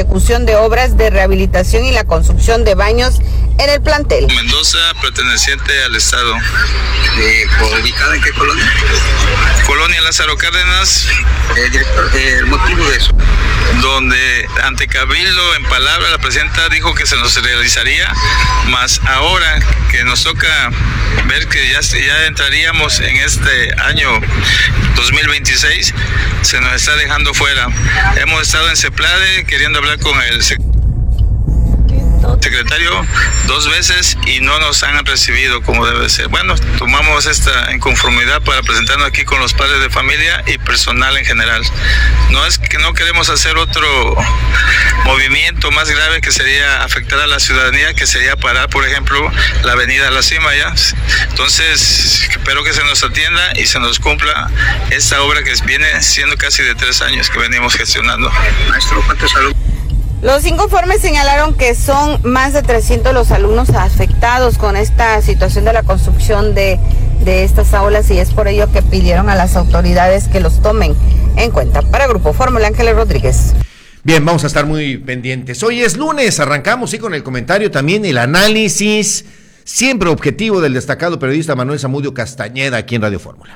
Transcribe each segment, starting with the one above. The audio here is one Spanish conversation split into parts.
ejecución de obras de rehabilitación y la construcción de baños en el plantel. Mendoza, perteneciente al Estado. ¿Ubicada en qué colonia? Colonia Lázaro Cárdenas. Director, el motivo de eso. Donde ante Cabildo, en palabra, la presidenta dijo que se nos realizaría, más ahora que nos toca ver que ya entraríamos en este año 2026, se nos está dejando fuera. Hemos estado en CEPLADE queriendo hablar con el secretario 2 veces y no nos han recibido como debe ser. Bueno, tomamos esta inconformidad para presentarnos aquí con los padres de familia y personal en general. No es que no queremos hacer otro movimiento más grave que sería afectar a la ciudadanía, que sería parar, por ejemplo, la avenida La Cima ya. Entonces, espero que se nos atienda y se nos cumpla esta obra que viene siendo casi de 3 años que venimos gestionando. Maestro, ¿cuántos alumnos? Los inconformes señalaron que son más de 300 los alumnos afectados con esta situación de la construcción de estas aulas y es por ello que pidieron a las autoridades que los tomen en cuenta. Para Grupo Fórmula, Ángeles Rodríguez. Bien, vamos a estar muy pendientes. Hoy es lunes, arrancamos con el comentario, también el análisis, siempre objetivo del destacado periodista Manuel Zamudio Castañeda aquí en Radio Fórmula.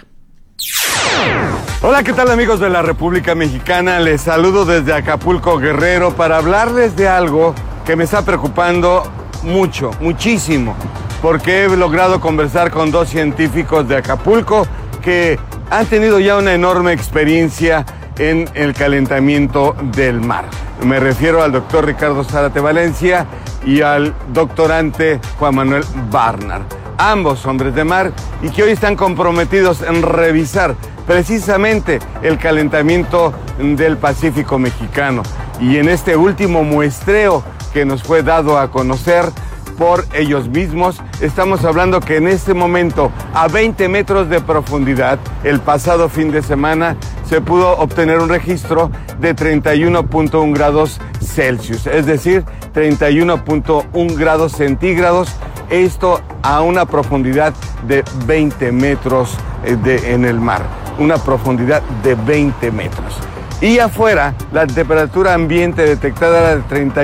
Hola, ¿qué tal amigos de la República Mexicana? Les saludo desde Acapulco, Guerrero, para hablarles de algo que me está preocupando muchísimo, porque he logrado conversar con 2 científicos de Acapulco que han tenido ya una enorme experiencia en el calentamiento del mar. Me refiero al doctor Ricardo Zárate Valencia y al doctorante Juan Manuel Barnard, ambos hombres de mar y que hoy están comprometidos en revisar precisamente el calentamiento del Pacífico mexicano. Y en este último muestreo que nos fue dado a conocer por ellos mismos, estamos hablando que en este momento, a 20 metros de profundidad, el pasado fin de semana, se pudo obtener un registro de 31.1 grados Celsius, es decir, 31.1 grados centígrados, esto a una profundidad de 20 metros en el mar, una profundidad de 20 metros. Y afuera, la temperatura ambiente detectada era de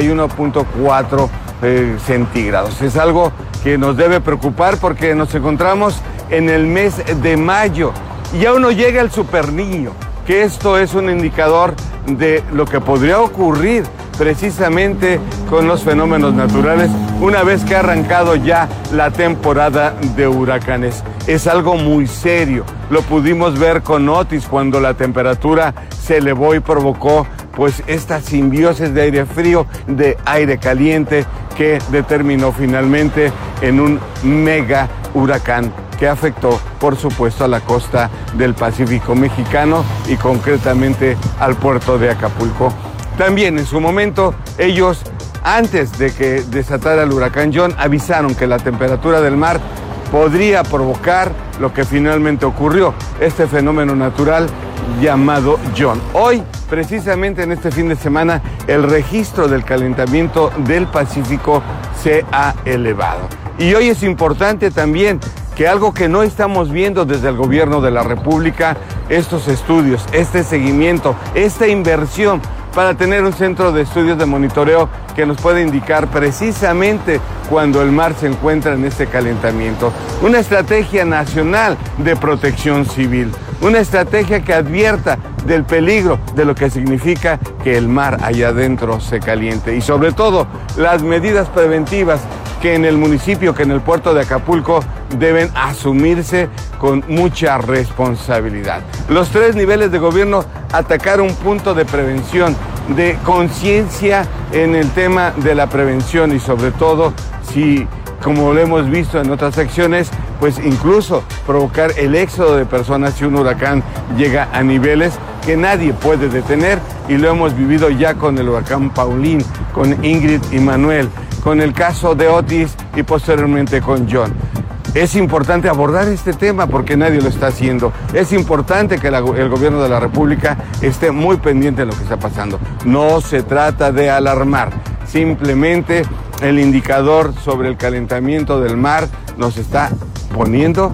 31.4 centígrados. Es algo que nos debe preocupar porque nos encontramos en el mes de mayo y aún no llega el superniño, que esto es un indicador de lo que podría ocurrir precisamente con los fenómenos naturales una vez que ha arrancado ya la temporada de huracanes. Es algo muy serio. Lo pudimos ver con Otis cuando la temperatura se elevó y provocó pues esta simbiosis de aire frío, de aire caliente que determinó finalmente en un mega huracán que afectó, por supuesto, a la costa del Pacífico mexicano y concretamente al puerto de Acapulco. También en su momento ellos, antes de que desatara el huracán John, avisaron que la temperatura del mar podría provocar lo que finalmente ocurrió, este fenómeno natural llamado John. Hoy, precisamente en este fin de semana, el registro del calentamiento del Pacífico se ha elevado. Y hoy es importante también que algo que no estamos viendo desde el gobierno de la República, estos estudios, este seguimiento, esta inversión para tener un centro de estudios de monitoreo que nos pueda indicar precisamente cuando el mar se encuentra en este calentamiento. Una estrategia nacional de protección civil, una estrategia que advierta del peligro de lo que significa que el mar allá adentro se caliente y sobre todo las medidas preventivas que en el municipio, que en el puerto de Acapulco deben asumirse con mucha responsabilidad. Los 3 niveles de gobierno atacar un punto de prevención, de conciencia en el tema de la prevención y sobre todo si, como lo hemos visto en otras secciones, pues incluso provocar el éxodo de personas si un huracán llega a niveles que nadie puede detener y lo hemos vivido ya con el huracán Paulín, con Ingrid y Manuel, con el caso de Otis y posteriormente con John. Es importante abordar este tema porque nadie lo está haciendo. Es importante que el gobierno de la República esté muy pendiente de lo que está pasando. No se trata de alarmar, simplemente el indicador sobre el calentamiento del mar nos está poniendo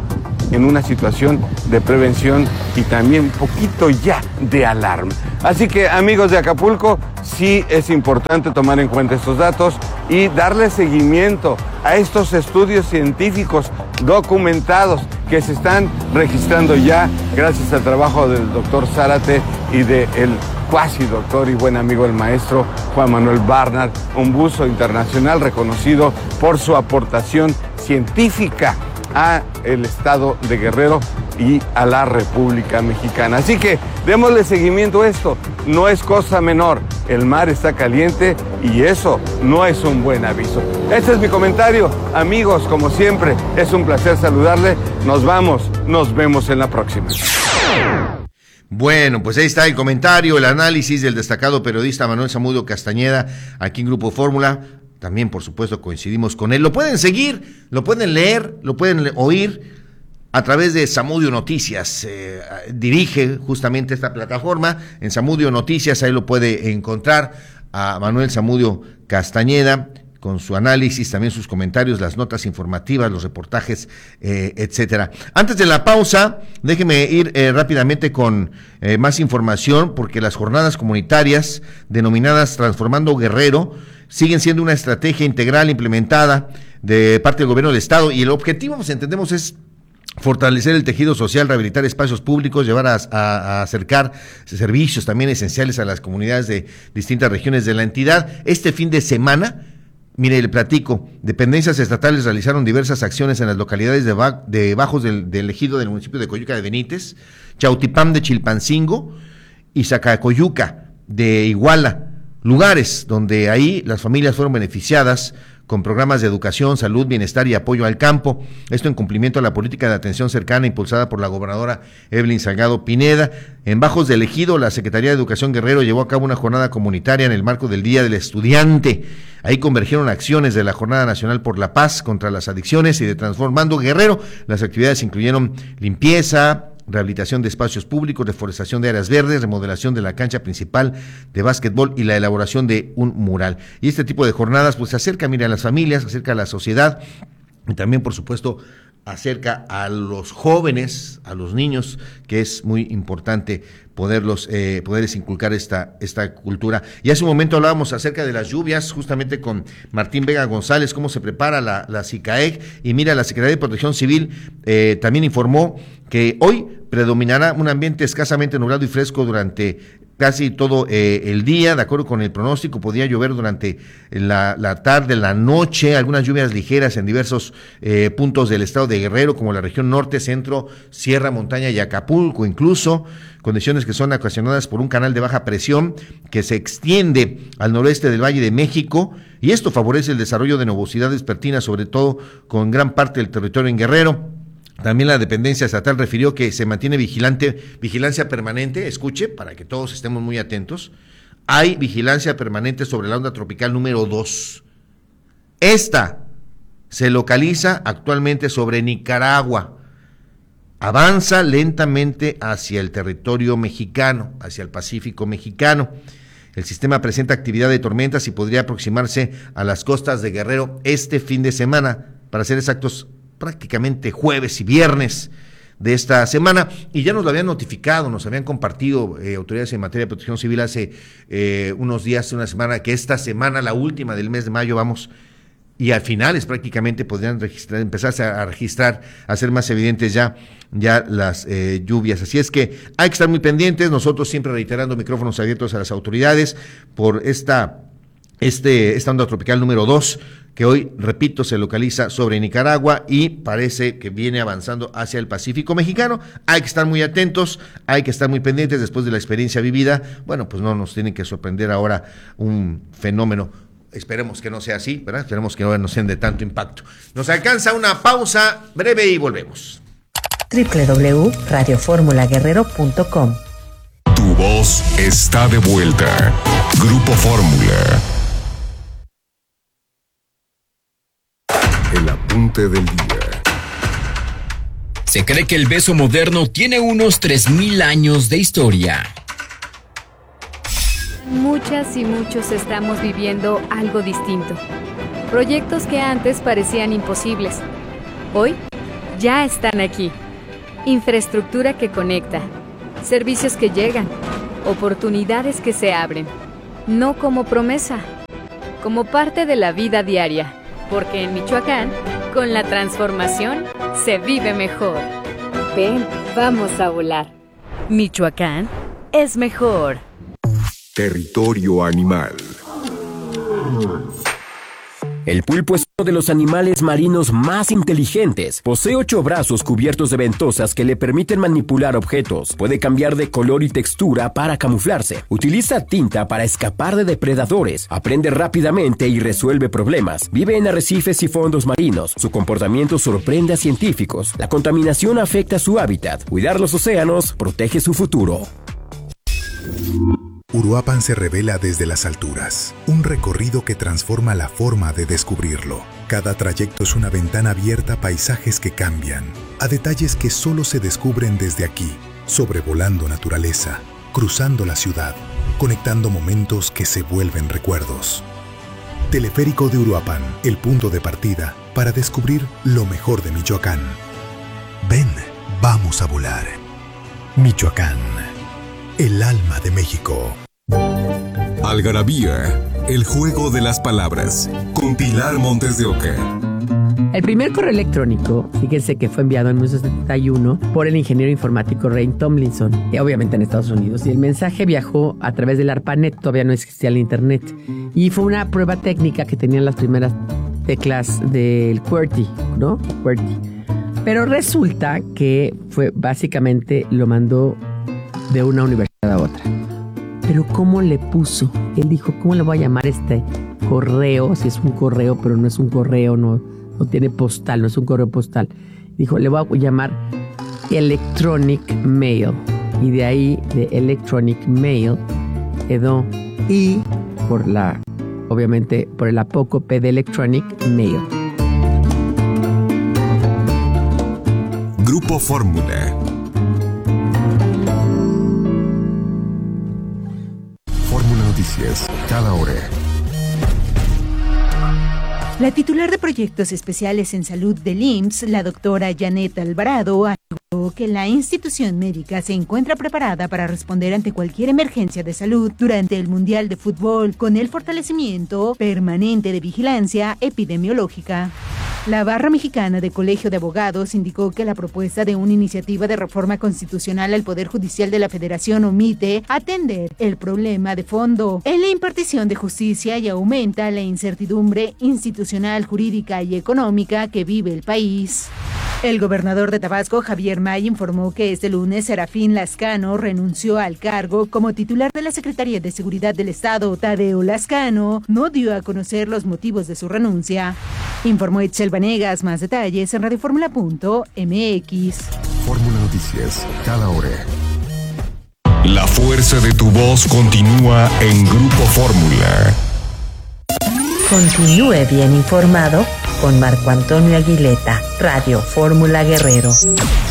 en una situación de prevención y también un poquito ya de alarma. Así que, amigos de Acapulco, sí es importante tomar en cuenta estos datos y darle seguimiento a estos estudios científicos documentados que se están registrando ya gracias al trabajo del doctor Zárate y del cuasi doctor y buen amigo el maestro Juan Manuel Barnard, un buzo internacional reconocido por su aportación científica a el estado de Guerrero y a la República Mexicana. Así que démosle seguimiento a esto, no es cosa menor, el mar está caliente y eso no es un buen aviso. Este es mi comentario, amigos, como siempre, es un placer saludarle, nos vamos, nos vemos en la próxima. Bueno, pues ahí está el comentario, el análisis del destacado periodista Manuel Zamudio Castañeda, aquí en Grupo Fórmula. También, por supuesto, coincidimos con él. Lo pueden seguir, lo pueden leer, lo pueden oír a través de Zamudio Noticias. Dirige justamente esta plataforma en Zamudio Noticias. Ahí lo puede encontrar a Manuel Zamudio Castañeda con su análisis, también sus comentarios, las notas informativas, los reportajes, etcétera. Antes de la pausa, déjeme ir rápidamente con más información, porque las jornadas comunitarias denominadas Transformando Guerrero siguen siendo una estrategia integral implementada de parte del gobierno del estado, y el objetivo, pues entendemos, es fortalecer el tejido social, rehabilitar espacios públicos, llevar a acercar servicios también esenciales a las comunidades de distintas regiones de la entidad. Este fin de semana, mire, le platico, dependencias estatales realizaron diversas acciones en las localidades de Bajos del ejido del municipio de Coyuca de Benítez, Chautipán de Chilpancingo y Zacacoyuca de Iguala, lugares donde ahí las familias fueron beneficiadas con programas de educación, salud, bienestar y apoyo al campo. Esto en cumplimiento a la política de atención cercana impulsada por la gobernadora Evelyn Salgado Pineda. En Bajos del Ejido, la Secretaría de Educación Guerrero llevó a cabo una jornada comunitaria en el marco del Día del Estudiante. Ahí convergieron acciones de la Jornada Nacional por la Paz contra las Adicciones y de Transformando Guerrero. Las actividades incluyeron limpieza, rehabilitación de espacios públicos, reforestación de áreas verdes, remodelación de la cancha principal de básquetbol y la elaboración de un mural. Y este tipo de jornadas pues acerca, mira, a las familias, acerca a la sociedad y también, por supuesto, acerca a los jóvenes, a los niños, que es muy importante poderles inculcar esta cultura. Y hace un momento hablábamos acerca de las lluvias, justamente con Martín Vega González, cómo se prepara la SICAEC, y mira, la Secretaría de Protección Civil también informó que hoy predominará un ambiente escasamente nublado y fresco durante casi todo el día. De acuerdo con el pronóstico, podría llover durante la tarde, la noche, algunas lluvias ligeras en diversos puntos del estado de Guerrero, como la región norte, centro, Sierra, Montaña y Acapulco, incluso condiciones que son ocasionadas por un canal de baja presión que se extiende al noroeste del Valle de México, y esto favorece el desarrollo de nubosidad vespertina, sobre todo con gran parte del territorio en Guerrero. También la dependencia estatal refirió que se mantiene vigilancia permanente, escuche, para que todos estemos muy atentos. Hay vigilancia permanente sobre la onda tropical número 2. Esta se localiza actualmente sobre Nicaragua. Avanza lentamente hacia el territorio mexicano, hacia el Pacífico mexicano. El sistema presenta actividad de tormentas y podría aproximarse a las costas de Guerrero este fin de semana, para ser exactos, prácticamente jueves y viernes de esta semana, y ya nos lo habían notificado, nos habían compartido autoridades en materia de protección civil hace unos días, una semana, que esta semana, la última del mes de mayo, vamos, y al finales prácticamente podrían empezarse a registrar, a ser más evidentes ya las lluvias. Así es que hay que estar muy pendientes, nosotros siempre reiterando micrófonos abiertos a las autoridades por esta onda tropical número 2, que hoy, repito, se localiza sobre Nicaragua y parece que viene avanzando hacia el Pacífico mexicano. Hay que estar muy atentos, hay que estar muy pendientes después de la experiencia vivida. Bueno, pues no nos tiene que sorprender ahora un fenómeno. Esperemos que no sea así, ¿verdad? Esperemos que no nos sean de tanto impacto. Nos alcanza una pausa breve y volvemos. www.radioformulaguerrero.com. Tu voz está de vuelta. Grupo Fórmula. El apunte del día. Se cree que el beso moderno tiene unos 3,000 años de historia. Muchas y muchos estamos viviendo algo distinto. Proyectos que antes parecían imposibles, hoy ya están aquí. infraestructura que conecta, servicios que llegan, oportunidades que se abren. No como promesa, como parte de la vida diaria, porque en Michoacán, con la transformación, se vive mejor. Ven, vamos a volar. Michoacán es mejor. Territorio animal. El pulpo es uno de los animales marinos más inteligentes. Posee 8 brazos cubiertos de ventosas que le permiten manipular objetos. Puede cambiar de color y textura para camuflarse. Utiliza tinta para escapar de depredadores. Aprende rápidamente y resuelve problemas. Vive en arrecifes y fondos marinos. Su comportamiento sorprende a científicos. La contaminación afecta su hábitat. Cuidar los océanos protege su futuro. Uruapan se revela desde las alturas, un recorrido que transforma la forma de descubrirlo. Cada trayecto es una ventana abierta a paisajes que cambian, a detalles que solo se descubren desde aquí, sobrevolando naturaleza, cruzando la ciudad, conectando momentos que se vuelven recuerdos. Teleférico de Uruapan, el punto de partida para descubrir lo mejor de Michoacán. Ven, vamos a volar. Michoacán. El alma de México. Algarabía, el juego de las palabras, con Pilar Montes de Oca. El primer correo electrónico, fíjense que fue enviado en 1971 por el ingeniero informático Ray Tomlinson, obviamente en Estados Unidos, y el mensaje viajó a través del ARPANET, todavía no existía el internet, y fue una prueba técnica que tenían las primeras teclas del QWERTY, ¿no? QWERTY. Pero resulta que fue básicamente lo mandó de una universidad a otra. Pero ¿cómo le puso? Él dijo, ¿cómo le voy a llamar este correo? Si es un correo, pero no es un correo, no tiene postal, no es un correo postal. Dijo, le voy a llamar Electronic Mail. Y de ahí, de Electronic Mail, quedó I obviamente, por el apócope de Electronic Mail. Grupo Fórmula. Noticias, cada hora. La titular de Proyectos Especiales en Salud del IMSS, la doctora Janet Alvarado, aseguró que la institución médica se encuentra preparada para responder ante cualquier emergencia de salud durante el Mundial de Fútbol, con el fortalecimiento permanente de vigilancia epidemiológica. La Barra Mexicana de Colegio de Abogados indicó que la propuesta de una iniciativa de reforma constitucional al Poder Judicial de la Federación omite atender el problema de fondo en la impartición de justicia y aumenta la incertidumbre institucional, jurídica y económica que vive el país. El gobernador de Tabasco, Javier May, informó que este lunes Serafín Lascano renunció al cargo como titular de la Secretaría de Seguridad del Estado. Tadeo Lascano no dio a conocer los motivos de su renuncia. Informó Itzel Vanegas. Más detalles en radioformula.mx. Fórmula Noticias, cada hora. La fuerza de tu voz continúa en Grupo Fórmula. Continúe bien informado con Marco Antonio Aguileta, Radio Fórmula Guerrero.